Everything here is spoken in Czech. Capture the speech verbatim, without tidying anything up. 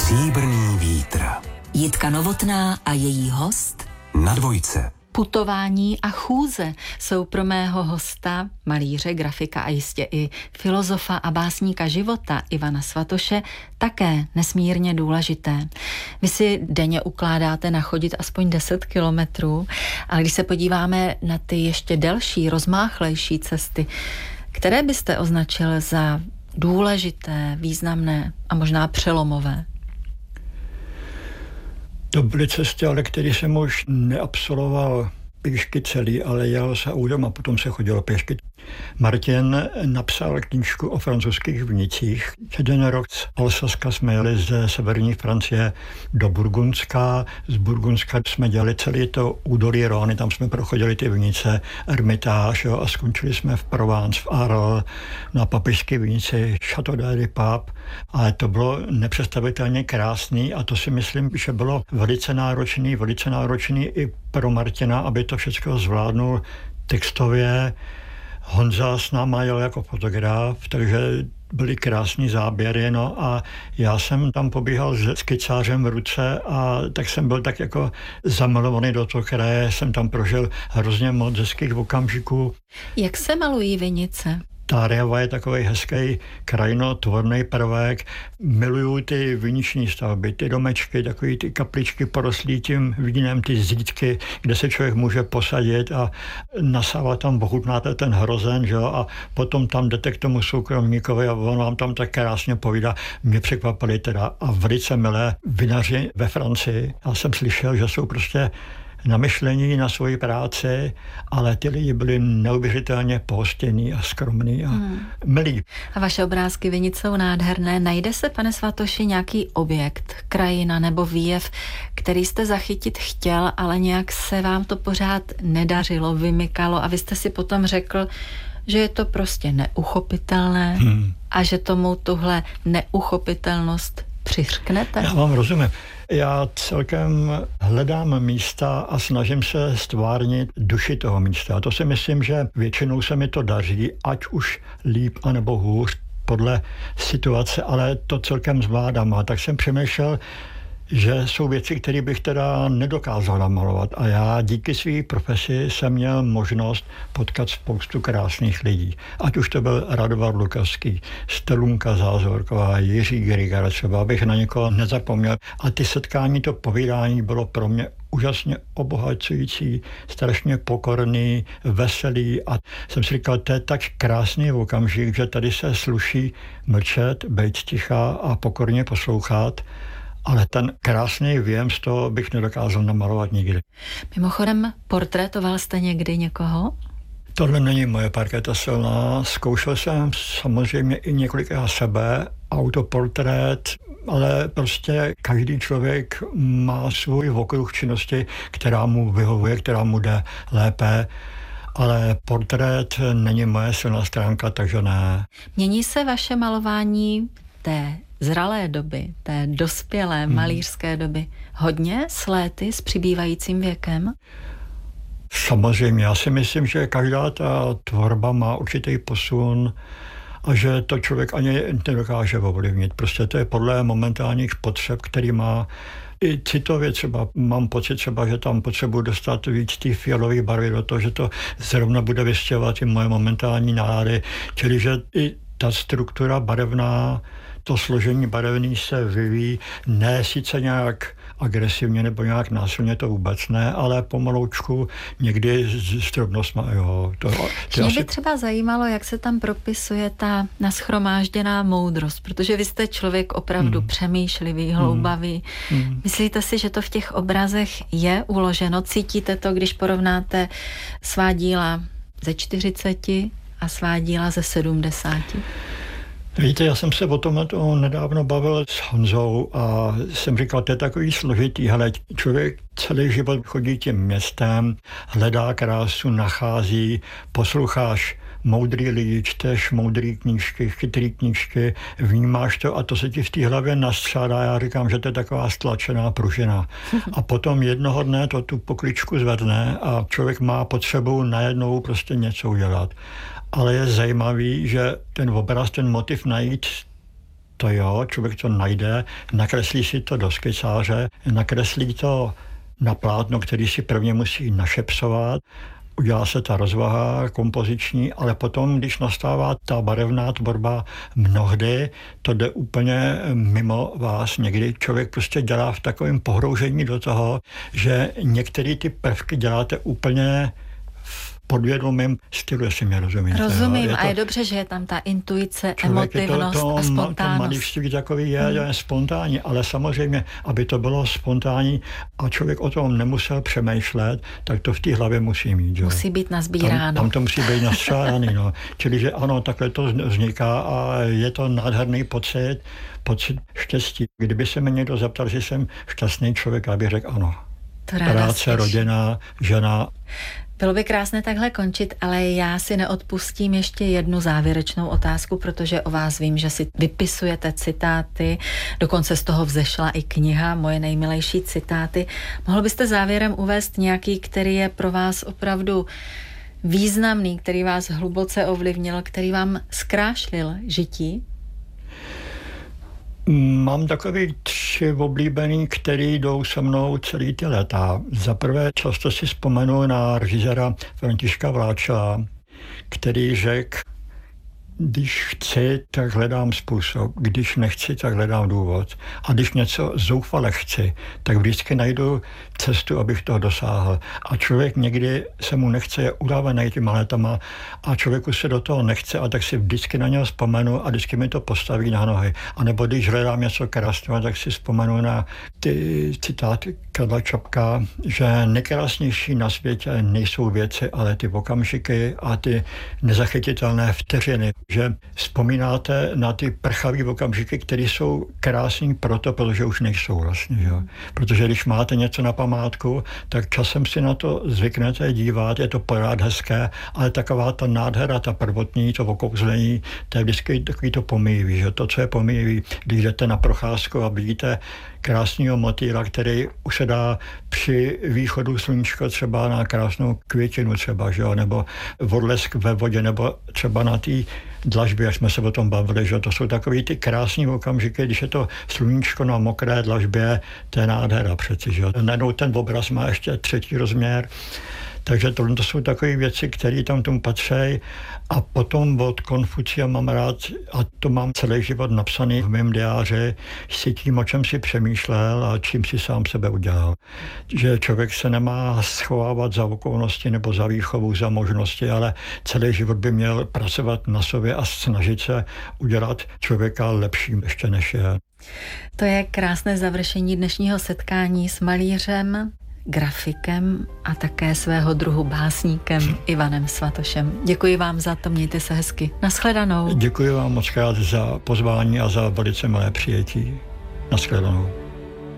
Stříbrný vítr. Jitka Novotná a její host Na dvojce. Putování a chůze jsou pro mého hosta, malíře, grafika a jistě i filozofa a básníka života Ivana Svatoše také nesmírně důležité. Vy si denně ukládáte nachodit aspoň deset kilometrů, ale když se podíváme na ty ještě delší, rozmáchlejší cesty, které byste označil za důležité, významné a možná přelomové? To byly cesty, ale které jsem už neabsoloval pěšky celý, ale jel se údem a potom se chodilo pěšky. Martin napsal knížku o francouzských vinicích. Jeden rok z Alsaska jsme jeli ze severní Francie do Burgundska. Z Burgundska jsme dělali celé to údolí Rhôny, tam jsme prochodili ty vinice, Hermitage, jo, a skončili jsme v Provence, v Arles, na papežské vinici Château de Pape. Ale to bylo nepředstavitelně krásný a to si myslím, že bylo velice náročný, velice náročný i pro Martina, aby to všechno zvládnul textově. Honza s náma jel jako fotograf, takže byly krásný záběry, no a já jsem tam pobíhal s skicářem v ruce a tak jsem byl tak jako zamilovaný do toho kraje, jsem tam prožil hrozně moc hezkých okamžiků. Jak se malují vinice? Táreva je takový hezký krajinotvorný prvek. Miluju ty viniční stavby, ty domečky, takový ty kapličky porostlý tím vínem, ty zítky, kde se člověk může posadit a nasávat tam, ochutnáte ten hrozen, že jo, a potom tam jdete k tomu soukromníkovi a on vám tam tak krásně povídá. Mě překvapili teda a velice milé vinaři ve Francii. Já jsem slyšel, že jsou prostě namyšlení na svoji práci, ale ty lidi byli neuvěřitelně pohostinní a skromní a hmm. milí. A vaše obrázky vinic jsou nádherné. Najde se, pane Svatoši, nějaký objekt, krajina nebo výjev, který jste zachytit chtěl, ale nějak se vám to pořád nedařilo, vymykalo a vy jste si potom řekl, že je to prostě neuchopitelné hmm. a že tomu tuhle neuchopitelnost přiřknete? Já vám rozumím. Já celkem hledám místa a snažím se stvárnit duši toho místa. A to si myslím, že většinou se mi to daří, ať už líp anebo hůř, podle situace, ale to celkem zvládám. A tak jsem přemýšlel, že jsou věci, které bych teda nedokázal namalovat. A já díky své profesi jsem měl možnost potkat spoustu krásných lidí. Ať už to byl Radovan Lukavský, Stelunka Zázorková, Jiří Grigar, třeba abych na někoho nezapomněl. A ty setkání, to povídání bylo pro mě úžasně obohacující, strašně pokorný, veselý a jsem si říkal, to je tak krásný okamžik, že tady se sluší mlčet, být ticha a pokorně poslouchat. Ale ten krásný věm z toho bych nedokázal namalovat nikdy. Mimochodem, portrétoval jste někdy někoho? Tohle není moje parketa silná. Zkoušel jsem samozřejmě i několikrát sebe, autoportrét, ale prostě každý člověk má svůj okruh činnosti, která mu vyhovuje, která mu jde lépe. Ale portrét není moje silná stránka, takže ne. Mění se vaše malování té zralé doby, té dospělé hmm. malířské doby hodně s léty, s přibývajícím věkem? Samozřejmě, já si myslím, že každá ta tvorba má určitý posun a že to člověk ani nedokáže ovlivnit. Prostě to je podle momentálních potřeb, který má. I citově třeba mám pocit třeba, že tam potřebuji dostat víc té fialové barvy do toho, že to zrovna bude vystěhovat i moje momentální nálady. Čili, že i ta struktura barevná, to složení barevný se vyvíjí, ne sice nějak agresivně nebo nějak násilně, to vůbec ne, ale pomaloučku někdy s drobnostma, jo. To, to Mě asi... by třeba zajímalo, jak se tam propisuje ta naschromážděná moudrost, protože vy jste člověk opravdu hmm. přemýšlivý, hloubavý. Hmm. Myslíte si, že to v těch obrazech je uloženo? Cítíte to, když porovnáte svá díla ze čtyřiceti a svá díla ze sedmdesáti? Víte, já jsem se o tom nedávno bavil s Honzou a jsem říkal, to je takový složitý, hele, člověk celý život chodí tím městem, hledá krásu, nachází, posloucháš moudrý lidi, čteš moudrý knížky, chytrý knížky, vnímáš to a to se ti v té hlavě nastřádá. Já říkám, že to je taková stlačená pružina. A potom jednoho dne to tu pokličku zvedne a člověk má potřebu najednou prostě něco udělat. Ale je zajímavý, že ten obraz, ten motiv najít to jo, člověk to najde, nakreslí si to do skicáře, nakreslí to na plátno, který si prvně musí našepsovat, udělá se ta rozvaha kompoziční, ale potom, když nastává ta barevná tvorba, mnohdy to jde úplně mimo vás. Někdy člověk prostě dělá v takovém pohroužení do toho, že některé ty prvky děláte úplně podvědomým stylu, jestli mě rozumíte. Rozumím, je a to, je dobře, že je tam ta intuice, člověk emotivnost je to, to, a spontánnost. To malířství takový je, hmm. je spontánní, ale samozřejmě, aby to bylo spontánní a člověk o tom nemusel přemýšlet, tak to v té hlavě musí mít. Jo. Musí být nazbíráno. Tam, tam to musí být nastřádaný. No. Čili, že ano, takhle to vzniká a je to nádherný pocit, pocit štěstí. Kdyby se mě někdo zeptal, že jsem šťastný člověk, já bych řekl ano. Práce, rodina, žena. Bylo by krásné takhle končit, ale já si neodpustím ještě jednu závěrečnou otázku, protože o vás vím, že si vypisujete citáty, dokonce z toho vzešla i kniha Moje nejmilejší citáty. Mohl byste závěrem uvést nějaký, který je pro vás opravdu významný, který vás hluboce ovlivnil, který vám zkrášlil žití? Mám takový tři oblíbený, který jdou se mnou celý ty léta. Za prvé často si vzpomenu na režiséra Františka Vláča, který řekl, když chci, tak hledám způsob, když nechci, tak hledám důvod. A když něco zoufale chci, tak vždycky najdu cestu, abych toho dosáhl. A člověk někdy se mu nechce, je unavený těma letama a člověku se do toho nechce a tak si vždycky na něho vzpomenu a vždycky mi to postaví na nohy. A nebo když hledám něco krásného, tak si vzpomenu na ty citáty Karla Čapka, že nejkrásnější na světě nejsou věci, ale ty okamžiky a ty nezachytitelné vteřiny. Že vzpomínáte na ty prchavé okamžiky, které jsou krásný proto, protože už nejsou vlastně. Že? Protože když máte něco na památku, tak časem si na to zvyknete dívat, je to pořád hezké, ale taková ta nádhera, ta prvotní, to okouzlení, to je vždycky takový to pomíjivý, že to, co je pomíjivý, když jdete na procházku a vidíte krásného motýla, který už se dá při východu sluníčka třeba na krásnou květinu třeba, že jo? Nebo odlesk ve vodě, nebo třeba na té dlažbě, jak jsme se o tom bavili, že to jsou takový ty krásný okamžiky, když je to sluníčko na mokré dlažbě, to je nádhera přeci, že jo. Najednou ten obraz má ještě třetí rozměr, takže to, to jsou takové věci, které tam tomu patří. A potom od Konfucia mám rád, a to mám celý život napsaný v mém diáři, si tím, o čem si přemýšlel a čím si sám sebe udělal. Že člověk se nemá schovávat za okolnosti nebo za výchovu, za možnosti, ale celý život by měl pracovat na sobě a snažit se udělat člověka lepším ještě než je. To je krásné završení dnešního setkání s malířem, grafikem a také svého druhu básníkem Ivanem Svatošem. Děkuji vám za to, mějte se hezky. Nashledanou. Děkuji vám moc krát za pozvání a za velice milé přijetí. Nashledanou.